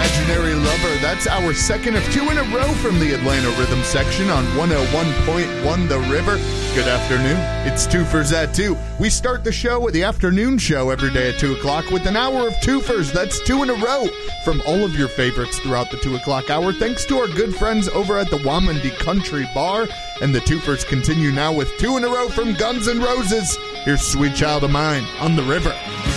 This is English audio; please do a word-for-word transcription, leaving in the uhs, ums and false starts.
Imaginary Lover. That's our second of two in a row from the Atlanta Rhythm section on one oh one point one The River. Good afternoon. It's Twofers at two. We start the show with the afternoon show every day at two o'clock with an hour of Twofers. That's two in a row from all of your favorites throughout the two o'clock hour. Thanks to our good friends over at the Wamandi Country Bar. And the Twofers continue now with two in a row from Guns N' Roses. Here's Sweet Child of Mine on The River.